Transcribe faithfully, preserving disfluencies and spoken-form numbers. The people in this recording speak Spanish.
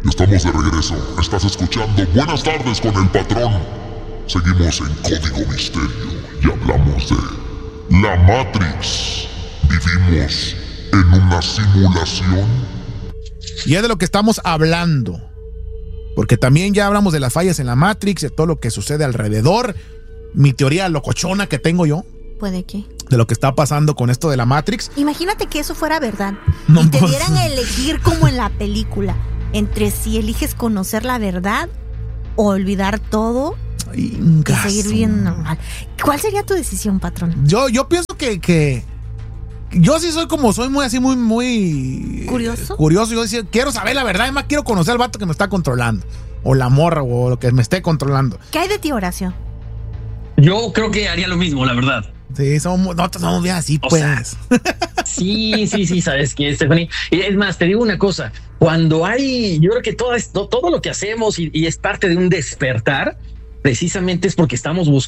Estamos de regreso. Estás escuchando Buenas tardes con el patrón. Seguimos en Código Misterio y hablamos de la Matrix. ¿Vivimos en una simulación? Y es de lo que estamos hablando. Porque también ya hablamos de las fallas en la Matrix, de todo lo que sucede alrededor. Mi teoría locochona que tengo yo. ¿Puede qué? De lo que está pasando con esto de la Matrix. Imagínate que eso fuera verdad. No, y te pues, dieran a elegir como en la película. Entre si eliges conocer la verdad o olvidar todo y seguir bien normal. ¿Cuál sería tu decisión, patrón? Yo, yo pienso que, que yo sí soy como soy muy así, muy, muy curioso. Eh, curioso. Yo decía, quiero saber la verdad, además quiero conocer al vato que me está controlando. O la morra, o lo que me esté controlando. ¿Qué hay de ti, Horacio? Yo creo que haría lo mismo, la verdad. Sí, somos, nosotros somos bien así, o pues. Sea, sí, sí, sí, sabes que Stephanie. Es más, te digo una cosa. Cuando hay, yo creo que todo esto, todo lo que hacemos y, y es parte de un despertar, precisamente es porque estamos buscando